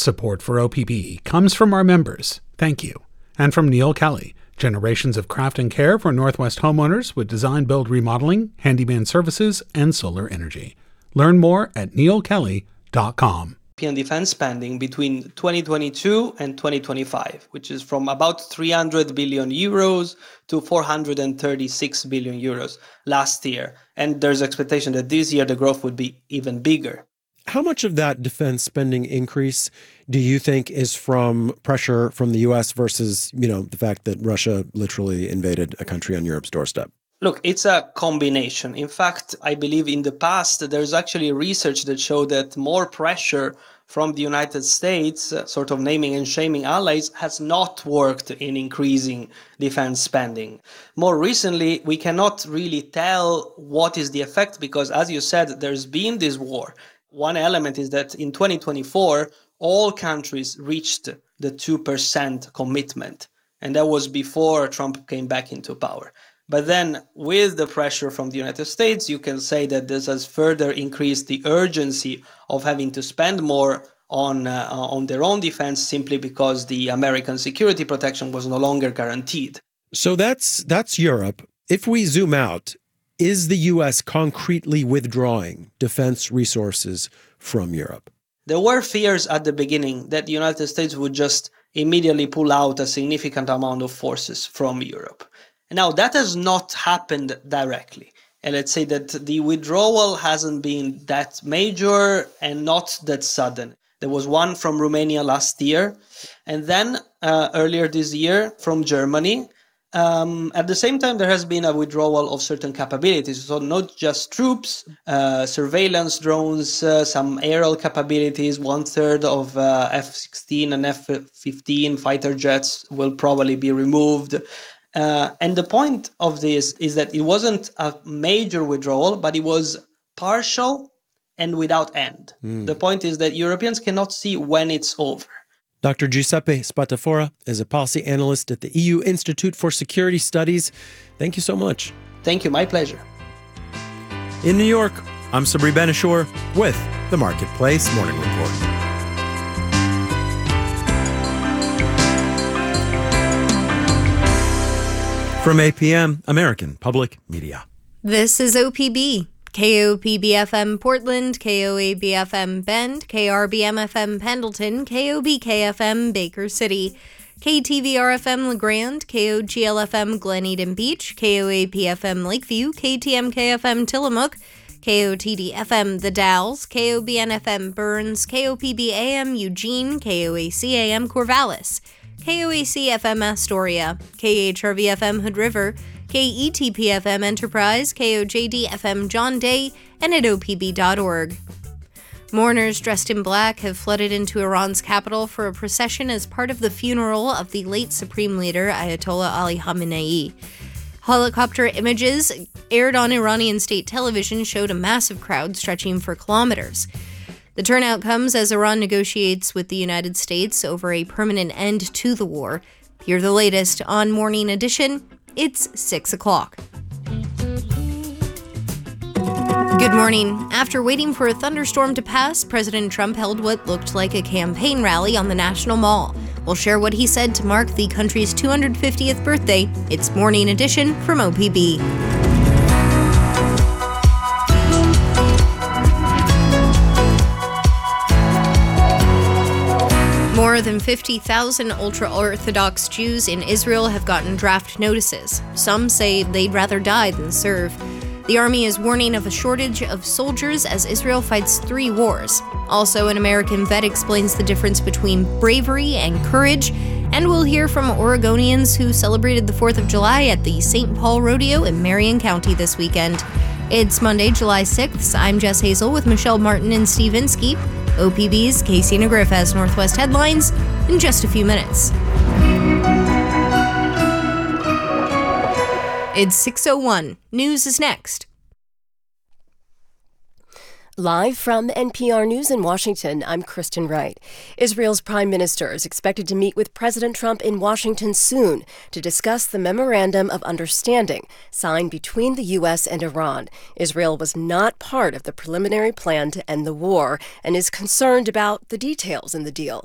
Support for OPB comes from our members. Thank you. And from Neil Kelly, generations of craft and care for Northwest homeowners with design, build, remodeling, handyman services, and solar energy. Learn more at neilkelly.com. European defense spending between 2022 and 2025, which is from about 300 billion euros to 436 billion euros last year. And there's expectation that this year the growth would be even bigger. How much of that defense spending increase do you think is from pressure from the U.S. versus, the fact that Russia literally invaded a country on Europe's doorstep? Look, it's a combination. In fact, I believe in the past, there's actually research that showed that more pressure from the United States, sort of naming and shaming allies, has not worked in increasing defense spending. More recently, we cannot really tell what is the effect because, as you said, there's been this war. One element is that in 2024, all countries reached the 2% commitment, and that was before Trump came back into power. But then with the pressure from the United States, you can say that this has further increased the urgency of having to spend more on their own defense simply because the American security protection was no longer guaranteed. So that's Europe. If we zoom out, is the U.S. concretely withdrawing defense resources from Europe? There were fears at the beginning that the United States would just immediately pull out a significant amount of forces from Europe. Now, that has not happened directly. And let's say that the withdrawal hasn't been that major and not that sudden. There was one from Romania last year, and then earlier this year from Germany. At the same time, there has been a withdrawal of certain capabilities. So not just troops, surveillance drones, some aerial capabilities, 1/3 of F-16 and F-15 fighter jets will probably be removed. And the point of this is that it wasn't a major withdrawal, but it was partial and without end. The point is that Europeans cannot see when it's over. Dr. Giuseppe Spatafora is a policy analyst at the EU Institute for Security Studies. Thank you so much. Thank you. My pleasure. In New York, I'm Sabri Ben-Achour with the Marketplace Morning Report. From APM, American Public Media. This is OPB. KOPB-FM Portland, KOAB-FM Bend, KRBM-FM Pendleton, KOBK-FM Baker City, KTVR-FM LeGrand, KOGL-FM Glen Eden Beach, KOAP-FM Lakeview, KTMK-FM Tillamook, KOTD-FM The Dalles, KOBN-FM Burns, KOPB-AM Eugene, KOAC-AM Corvallis, KOAC-FM Astoria, KHRV-FM Hood River, KETP-FM Enterprise, KOJD-FM John Day, and at OPB.org. Mourners dressed in black have flooded into Iran's capital for a procession as part of the funeral of the late Supreme Leader Ayatollah Ali Khamenei. Helicopter images aired on Iranian state television showed a massive crowd stretching for kilometers. The turnout comes as Iran negotiates with the United States over a permanent end to the war. Hear the latest on Morning Edition. It's 6 o'clock. Good morning. After waiting for a thunderstorm to pass, President Trump held what looked like a campaign rally on the National Mall. We'll share what he said to mark the country's 250th birthday. It's Morning Edition from OPB. More than 50,000 ultra-Orthodox Jews in Israel have gotten draft notices. Some say they'd rather die than serve. The army is warning of a shortage of soldiers as Israel fights 3 wars. Also, an American vet explains the difference between bravery and courage. And we'll hear from Oregonians who celebrated the 4th of July at the St. Paul Rodeo in Marion County this weekend. It's Monday, July 6th. I'm Jess Hazel with Michelle Martin and Steve Inskeep. OPB's Casey Negriff has Northwest headlines in just a few minutes. It's 6:01. News is next. Live from NPR News in Washington, I'm Kristen Wright. Israel's prime minister is expected to meet with President Trump in Washington soon to discuss the Memorandum of Understanding signed between the U.S. and Iran. Israel was not part of the preliminary plan to end the war and is concerned about the details in the deal.